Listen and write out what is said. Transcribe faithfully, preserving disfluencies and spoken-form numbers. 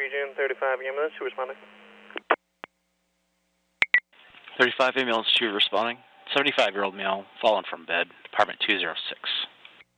Region, thirty-five ambulance, who responding? thirty-five ambulance two responding. seventy-five-year-old male fallen from bed, apartment two oh six.